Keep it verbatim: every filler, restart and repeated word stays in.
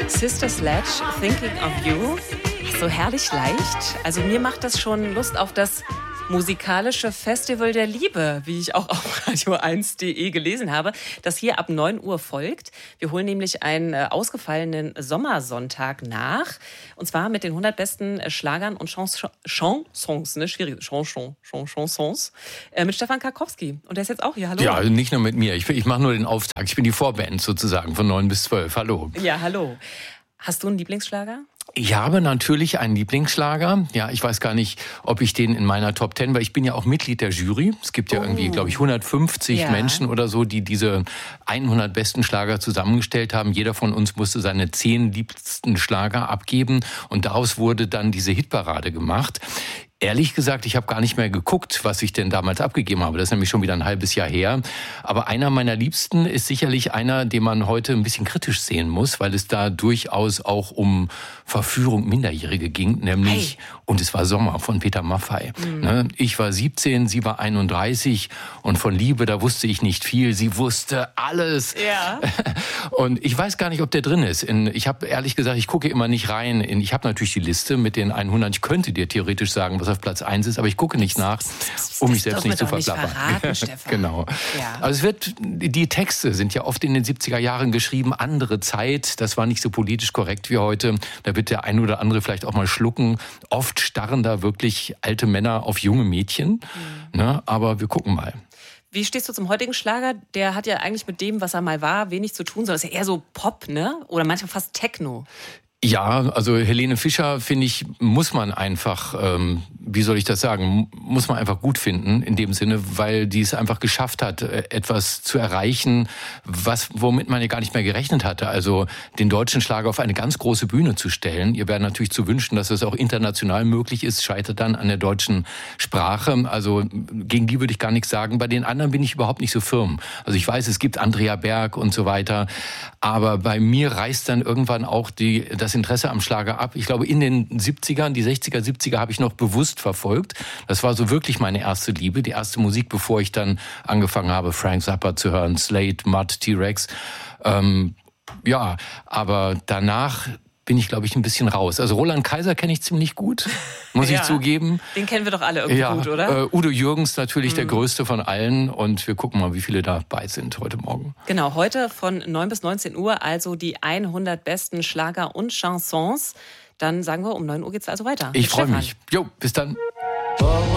Sister Sledge, Thinking of You. So herrlich leicht. Also mir macht das schon Lust auf das musikalische Festival der Liebe, wie ich auch auf radio eins punkt de gelesen habe, das hier ab neun Uhr folgt. Wir holen nämlich einen äh, ausgefallenen Sommersonntag nach. Und zwar mit den hundert besten äh, Schlagern und Chans- Chansons, ne, schwierig, Chanson, Chansons, äh, mit Stefan Karkowski. Und der ist jetzt auch hier. Hallo. Ja, nicht nur mit mir. Ich, ich mache nur den Auftakt. Ich bin die Vorband sozusagen von neun bis zwölf. Hallo. Ja, hallo. Hast du einen Lieblingsschlager? Ich habe natürlich einen Lieblingsschlager. Ja, ich weiß gar nicht, ob ich den in meiner Top Ten, weil ich bin ja auch Mitglied der Jury. Es gibt ja Oh. irgendwie, glaube ich, hundertfünfzig Ja. Menschen oder so, die diese hundert besten Schlager zusammengestellt haben. Jeder von uns musste seine zehn liebsten Schlager abgeben und daraus wurde dann diese Hitparade gemacht. Ehrlich gesagt, ich habe gar nicht mehr geguckt, was ich denn damals abgegeben habe. Das ist nämlich schon wieder ein halbes Jahr her. Aber einer meiner Liebsten ist sicherlich einer, den man heute ein bisschen kritisch sehen muss, weil es da durchaus auch um Verführung Minderjährige ging, nämlich, Hey. und es war Sommer von Peter Maffay. Mhm. Ich war siebzehn, sie war einunddreißig und von Liebe, da wusste ich nicht viel. Sie wusste alles. Ja. Und ich weiß gar nicht, ob der drin ist. In, ich habe ehrlich gesagt, ich gucke immer nicht rein. In, ich habe natürlich die Liste mit den hundert. Ich könnte dir theoretisch sagen, was auf Platz eins ist, aber ich gucke nicht nach, um mich Das selbst nicht zu dürfen wir doch verplappern. nicht verraten, Stefan. Genau. Ja. Also es wird, die Texte sind ja oft in den siebziger Jahren geschrieben, andere Zeit, das war nicht so politisch korrekt wie heute. Da wird der ein oder andere vielleicht auch mal schlucken. Oft starren da wirklich alte Männer auf junge Mädchen. Mhm. Ne? Aber wir gucken mal. Wie stehst du zum heutigen Schlager? Der hat ja eigentlich mit dem, was er mal war, wenig zu tun, sondern ist ja eher so Pop, ne? Oder manchmal fast Techno. Ja, also Helene Fischer, finde ich, muss man einfach, ähm, wie soll ich das sagen, muss man einfach gut finden in dem Sinne, weil die es einfach geschafft hat, etwas zu erreichen, was womit man ja gar nicht mehr gerechnet hatte. Also den deutschen Schlager auf eine ganz große Bühne zu stellen. Ihr wäre natürlich zu wünschen, dass es auch international möglich ist, scheitert dann an der deutschen Sprache. Also gegen die würde ich gar nichts sagen. Bei den anderen bin ich überhaupt nicht so firm. Also ich weiß, es gibt Andrea Berg und so weiter, aber bei mir reißt dann irgendwann auch die das Interesse am Schlager ab. Ich glaube, in den siebzigern, die sechziger, siebziger habe ich noch bewusst verfolgt. Das war so wirklich meine erste Liebe, die erste Musik, bevor ich dann angefangen habe, Frank Zappa zu hören, Slade, Mutt, T-Rex. Ähm, ja, aber danach bin ich, glaube ich, ein bisschen raus. Also Roland Kaiser kenne ich ziemlich gut, muss Ja, ich zugeben. Den kennen wir doch alle irgendwie Ja, gut, oder? Äh, Udo Jürgens natürlich Mhm. der größte von allen und wir gucken mal, wie viele dabei sind heute Morgen. Genau, heute von neun bis neunzehn Uhr, also die hundert besten Schlager und Chansons. Dann sagen wir, um neun Uhr geht's also weiter. Ich Mit freue Stefan. mich. Jo, bis dann.